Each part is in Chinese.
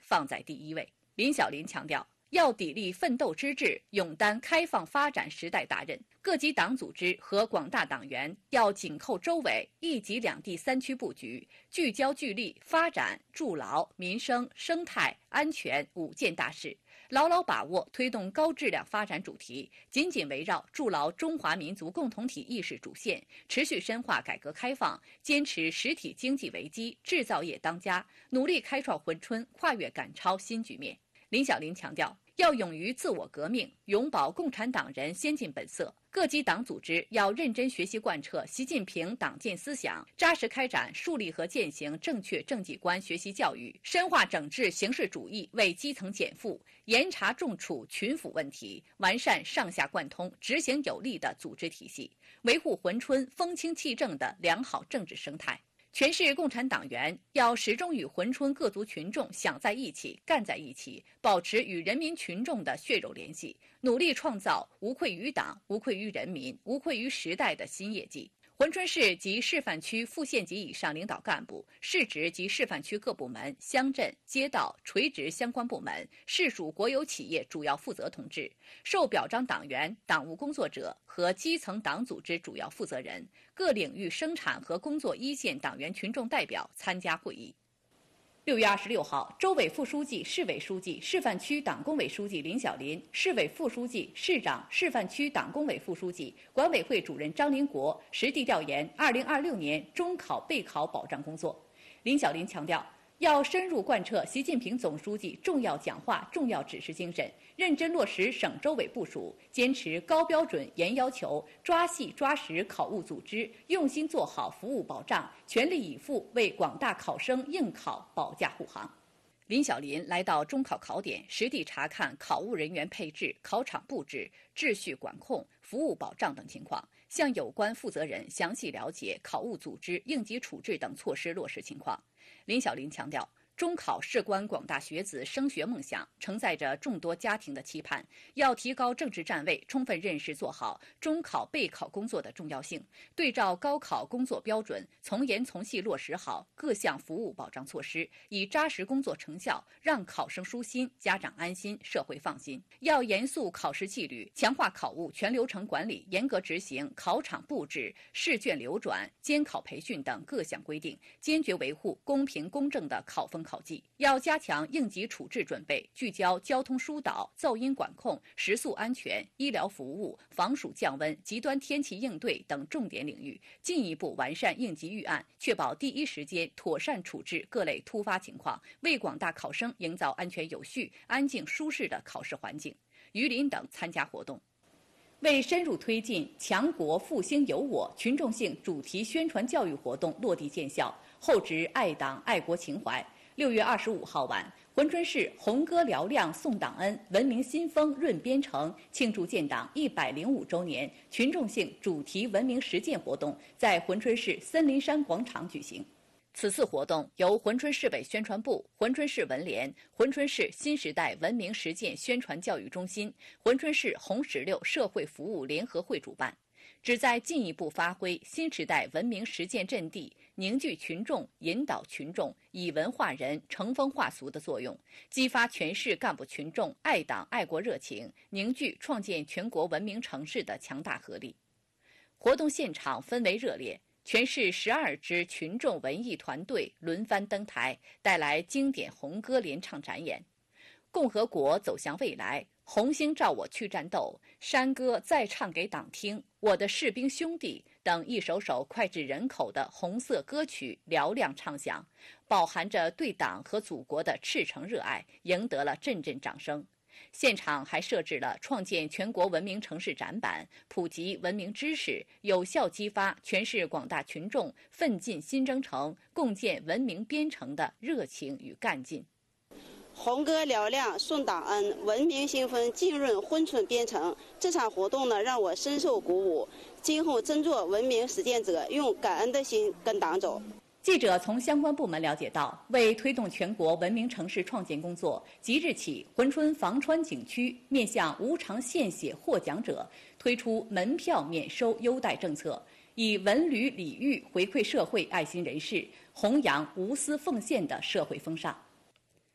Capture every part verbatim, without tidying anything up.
放在第一位。林小林强调，要砥砺奋斗之志，勇担开放发展时代大任。各级党组织和广大党员要紧扣周委一级两地三区布局，聚焦聚力发展筑牢民生、生态、安全五件大事，牢牢把握推动高质量发展主题，紧紧围绕筑牢中华民族共同体意识主线，持续深化改革开放，坚持实体经济为基、制造业当家，努力开创珲春跨越赶超新局面。林小林强调，要勇于自我革命，永葆共产党人先进本色。各级党组织要认真学习贯彻习近平党建思想，扎实开展树立和践行正确政绩观学习教育，深化整治形式主义，为基层减负，严查重处群腐问题，完善上下贯通、执行有力的组织体系，维护珲春风清气正的良好政治生态。全市共产党员要始终与珲春各族群众想在一起、干在一起，保持与人民群众的血肉联系，努力创造无愧于党、无愧于人民、无愧于时代的新业绩。珲春市及示范区副县级以上领导干部、市直及示范区各部门、乡镇、街道、垂直相关部门、市属国有企业主要负责同志、受表彰党员、党务工作者和基层党组织主要负责人、各领域生产和工作一线党员群众代表参加会议。六月二十六号，州委副书记、市委书记、示范区党工委书记林小林，市委副书记、市长、示范区党工委副书记、管委会主任张林国实地调研二零二六年中考备考保障工作。林小林强调，要深入贯彻习近平总书记重要讲话、重要指示精神，认真落实省州委部署，坚持高标准、严要求，抓细抓实考务组织，用心做好服务保障，全力以赴为广大考生应考保驾护航。林小林来到中考考点，实地查看考务人员配置、考场布置、秩序管控、服务保障等情况，向有关负责人详细了解考务组织、应急处置等措施落实情况。林小林强调，中考事关广大学子升学梦想，承载着众多家庭的期盼，要提高政治站位，充分认识做好中考备考工作的重要性，对照高考工作标准，从严从细落实好各项服务保障措施，以扎实工作成效让考生舒心、家长安心、社会放心。要严肃考试纪律，强化考务全流程管理，严格执行考场布置、试卷流转、监考培训等各项规定，坚决维护公平公正的考分考绩。要加强应急处置准备，聚焦交通疏导、噪音管控、食宿安全、医疗服务、防暑降温、极端天气应对等重点领域，进一步完善应急预案，确保第一时间妥善处置各类突发情况，为广大考生营造安全有序、安静舒适的考试环境。于林等参加活动。为深入推进强国复兴有我群众性主题宣传教育活动落地见效，厚植爱党爱国情怀，六月二十五号晚，珲春市红歌嘹亮送党恩，文明新风润边城庆祝建党一百零五周年群众性主题文明实践活动在珲春市森林山广场举行。此次活动由珲春市委宣传部、珲春市文联、珲春市新时代文明实践宣传教育中心、珲春市红石榴社会服务联合会主办，旨在进一步发挥新时代文明实践阵地，凝聚群众、引导群众以文化人、成风化俗的作用，激发全市干部群众爱党爱国热情，凝聚创建全国文明城市的强大合力。活动现场氛围热烈，全市十二支群众文艺团队轮番登台，带来经典红歌联唱展演。共和国走向未来，红星照我去战斗，山歌再唱给党听，我的士兵兄弟等一首首脍炙人口的红色歌曲嘹亮唱响，饱含着对党和祖国的赤诚热爱，赢得了阵阵掌声。现场还设置了创建全国文明城市展板，普及文明知识，有效激发全市广大群众奋进新征程、共建文明边城的热情与干劲。 红歌嘹亮送党恩，文明新风浸润珲春边城。这场活动呢，让我深受鼓舞，今后真做文明实践者，用感恩的心跟党走。 记者从相关部门了解到，为推动全国文明城市创建工作，即日起，珲春防川景区面向无偿献血获奖者推出门票免收优待政策，以文旅礼遇回馈社会爱心人士，弘扬无私奉献的社会风尚。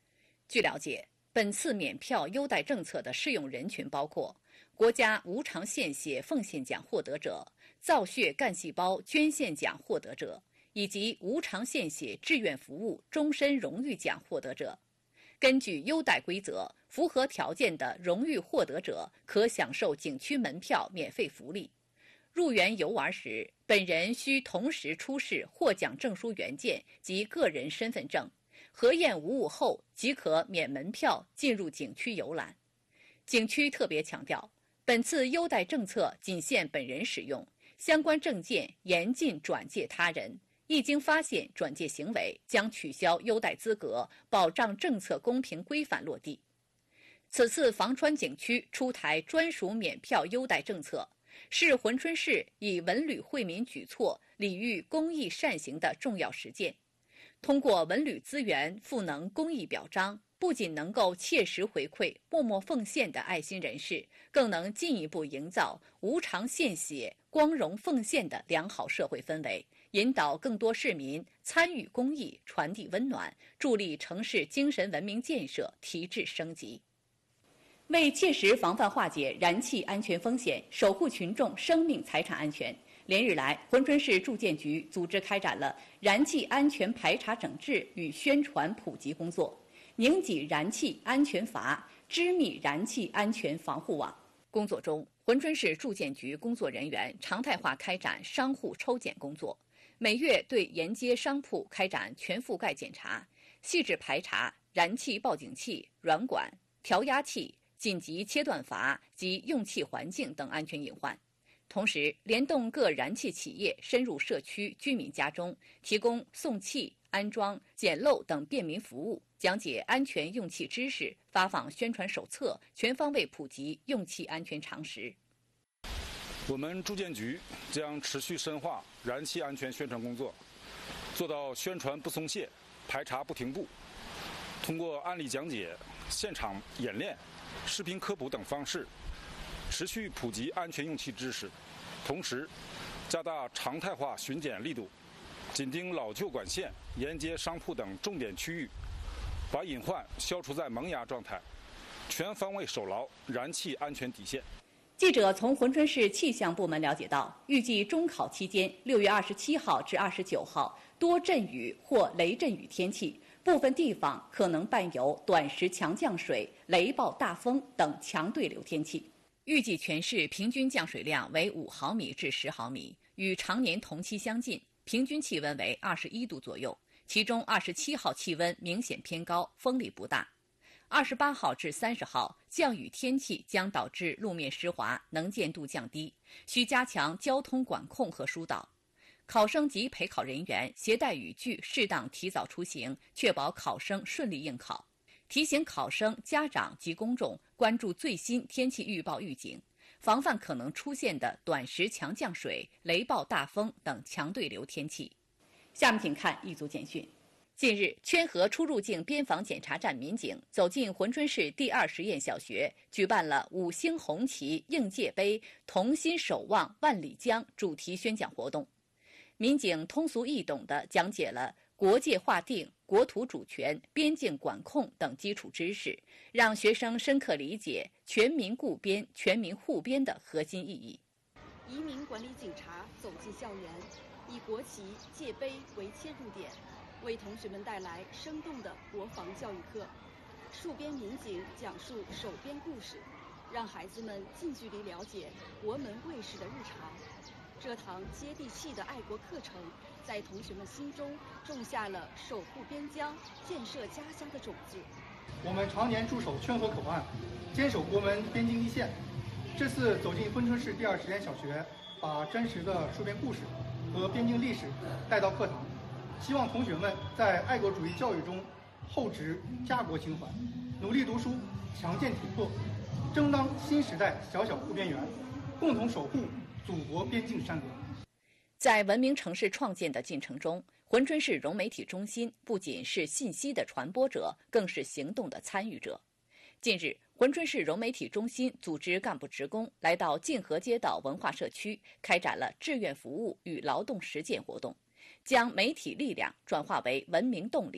据了解，本次免票优待政策的适用人群包括国家无偿献血奉献奖获得者、造血干细胞捐献奖获得者，以及无偿献血志愿服务终身荣誉奖获得者。根据优待规则，符合条件的荣誉获得者可享受景区门票免费福利。入园游玩时，本人需同时出示获奖证书原件及个人身份证，核验无误后即可免门票进入景区游览。景区特别强调，本次优待政策仅限本人使用，相关证件严禁转借他人。一经发现转借行为，将取消优待资格，保障政策公平规范落地。此次房川景区出台专属免票优待政策，是珲春市以文旅惠民举措礼遇公益善行的重要实践。通过文旅资源赋能公益表彰，不仅能够切实回馈默默奉献的爱心人士，更能进一步营造无偿献血、光荣奉献的良好社会氛围，引导更多市民参与公益，传递温暖，助力城市精神文明建设提质升级。为切实防范化解燃气安全风险，守护群众生命财产安全，连日来，珲春市住建局组织开展了燃气安全排查整治与宣传普及工作，拧紧燃气安全阀，织密燃气安全防护网。工作中，珲春市住建局工作人员常态化开展商户抽检工作，每月对沿街商铺开展全覆盖检查，细致排查燃气报警器、软管、调压器、紧急切断阀及用气环境等安全隐患。同时，联动各燃气企业深入社区居民家中，提供送气、安装、检漏等便民服务，讲解安全用气知识，发放宣传手册，全方位普及用气安全常识。 我们住建局将持续深化燃气安全宣传工作，做到宣传不松懈，排查不停步。通过案例讲解、现场演练、视频科普等方式，持续普及安全用气知识，同时加大常态化巡检力度，紧盯老旧管线、沿街商铺等重点区域，把隐患消除在萌芽状态，全方位守牢燃气安全底线。 记者从珲春市气象部门了解到，预计中考期间六月二十七号至二十九号多阵雨或雷阵雨天气，部分地方可能伴有短时强降水、雷暴大风等强对流天气。预计全市平均降水量为五毫米至十毫米，与常年同期相近，平均气温为二十一度左右，其中二十七号气温明显偏高，风力不大。二十八号至三十号降雨天气将导致路面湿滑，能见度降低，需加强交通管控和疏导。考生及陪考人员携带雨具，适当提早出行，确保考生顺利应考。提醒考生、家长及公众关注最新天气预报预警，防范可能出现的短时强降水、雷暴大风等强对流天气。下面请看一组简讯。近日，圈河出入境边防检查站民警走进珲春市第二实验小学，举办了五星红旗应届杯同心守望万里江主题宣讲活动。民警通俗易懂地讲解了国界划定、国土主权、边境管控等基础知识，让学生深刻理解全民顾边、全民护边的核心意义。 移民管理警察走进校园，以国旗、界碑为切入点，为同学们带来生动的国防教育课。戍边民警讲述守边故事，让孩子们近距离了解国门卫士的日常。这堂接地气的爱国课程，在同学们心中种下了守护边疆、建设家乡的种子。 我们常年驻守圈河口岸，坚守国门边境一线。这次走进珲春市第二实验小学，把真实的戍边故事和边境历史带到课堂，希望同学们在爱国主义教育中厚植家国情怀，努力读书，强健体魄，争当新时代小小护边员，共同守护祖国边境山河。 在文明城市创建的进程中，珲春市融媒体中心不仅是信息的传播者，更是行动的参与者。近日，珲春市融媒体中心组织干部职工来到晋河街道文化社区，开展了志愿服务与劳动实践活动，将媒体力量转化为文明动力，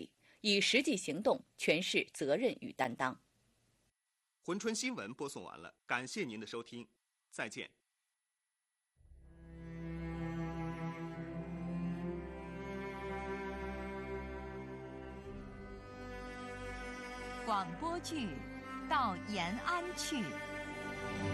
以实际行动诠释责任与担当。 珲春新闻播送完了，感谢您的收听，再见。 广播剧《到延安去》。